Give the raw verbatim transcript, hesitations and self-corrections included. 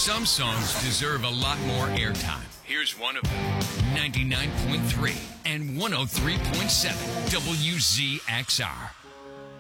Some songs deserve a lot more airtime. Here's one of them. ninety-nine point three and one oh three point seven W Z X R.